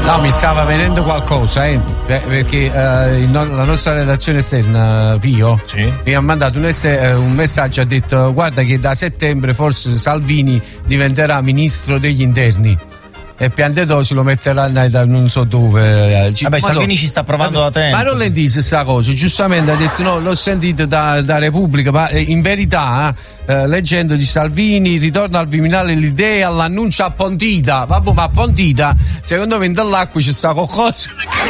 No, mi stava venendo qualcosa, perché la nostra redazione esterna, Pio, sì, mi ha mandato un messaggio, ha detto guarda che da settembre forse Salvini diventerà ministro degli interni. E Piantedo se lo metterà non so dove. Salvini ci sta provando da tempo. Ma non le dice sta cosa, giustamente ha detto no, l'ho sentito da Repubblica, ma in verità leggendo di Salvini ritorna al Viminale l'idea, l'annuncio a Pontida. Vabbè, ma a Pontida secondo me dall'acqua c'è sta qualcosa.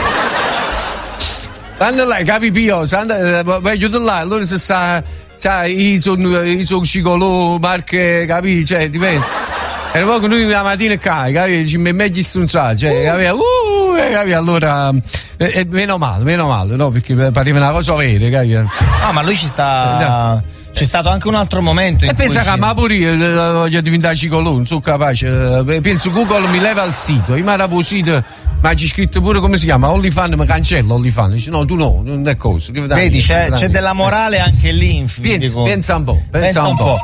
Stanno là, capi Pio, meglio là, allora se sta i sono cicolo, marche, capi, cioè dipende. E poi noi la mattina capi, ci meglio stronzare, cioè, capi, allora meno male, no? Perché pareva una cosa vera, capi? No, ma lui ci sta. C'è stato anche un altro momento in cui pensa che ma pure io voglio diventare cicolo, non sono capace. Penso Google mi leva il sito, io mi era sito, ma c'è scritto pure come si chiama, OnlyFans, ma cancella OnlyFans. Dice no, tu no, non è cosa. Vedi, c'è della morale anche lì, pensa un po', pensa un po'.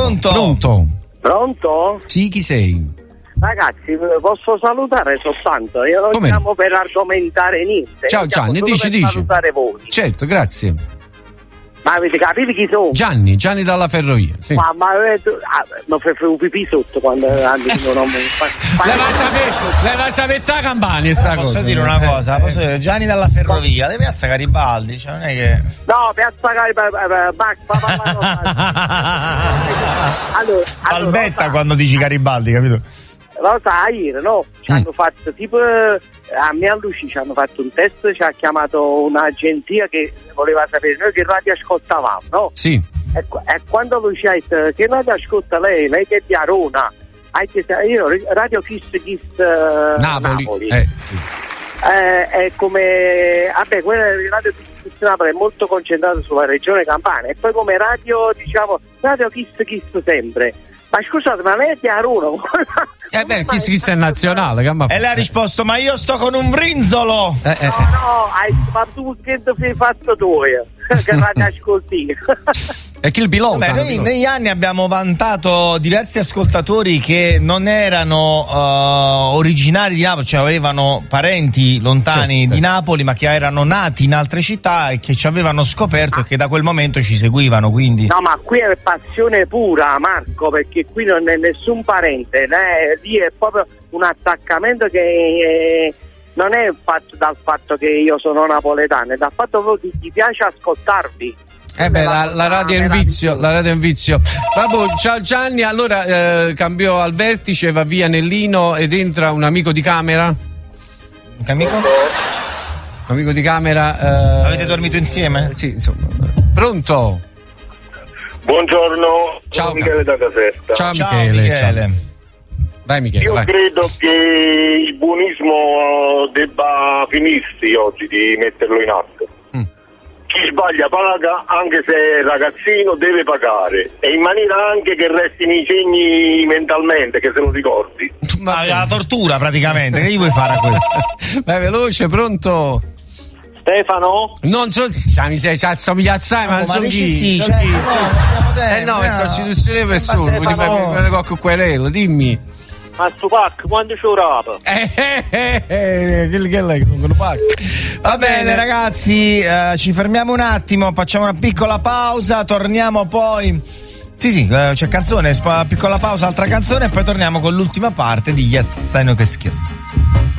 Pronto? Sì, chi sei? Ragazzi, posso salutare soltanto? Io non chiamo per argomentare niente. Ciao Gianni, dici. Salutare voi. Certo, grazie. Ma avete capito chi sono? Gianni dalla ferrovia. Sì. Ma non fai un pipì sotto quando non le va a sapere la campagna sta cosa. Posso dire una cosa? Posso dire Gianni dalla ferrovia, di Piazza Garibaldi, cioè non è che. No, Piazza Garibaldi. Balbetta quando dici Garibaldi, capito? Lo sai, no? Ci hanno fatto tipo a me a Luci ci hanno fatto un test, ci ha chiamato un'agenzia che voleva sapere noi che radio ascoltavamo, no? Sì. E quando Luci ha detto che radio ascolta lei che è di Arona, io Radio Kiss Napoli. Sì. È come quella Radio Kiss Napoli è molto concentrata sulla regione Campania e poi come radio, diciamo, Radio Kiss sempre. Ma scusate, ma lei è di Aruna? Chi è nazionale? E lei ha risposto, ma io sto con un brinzolo! No, hai fatto un che hai fatto tu, che radio ascolti. E chi il pilota? Noi negli anni abbiamo vantato diversi ascoltatori che non erano originari di Napoli, cioè avevano parenti lontani di Napoli, ma che erano nati in altre città e che ci avevano scoperto e che da quel momento ci seguivano, quindi. No, ma qui è passione pura, Marco, perché qui non è nessun parente, lì è proprio un attaccamento che non è fatto dal fatto che io sono napoletano, è dal fatto che ti piace ascoltarvi. La radio è un vizio, Vabbè, ciao Gianni, allora cambio al vertice, va via Nellino ed entra un amico di camera. Un amico? Amico di camera. Avete dormito insieme? Sì, insomma. Pronto? Buongiorno, ciao Michele da Caserta. Ciao Michele. Ciao. Vai Michele. Io credo che il buonismo debba finirsi oggi di metterlo in atto. Chi sbaglia paga, anche se è ragazzino deve pagare, e in maniera anche che restino i segni mentalmente, che se lo ricordi. Ma la tortura praticamente, che gli vuoi fare a questo? Vai veloce, pronto? Stefano? Non so, mi sei assomiglia assai, ma non so chi. Sì, no, è sostituzione di persone, quindi qualche querelo, dimmi. Ma sto pack, quando c'è un rap? Va bene ragazzi, ci fermiamo un attimo, facciamo una piccola pausa, torniamo poi. Sì, c'è canzone, piccola pausa, altra canzone e poi torniamo con l'ultima parte di Yes, I Know Kiss Kiss.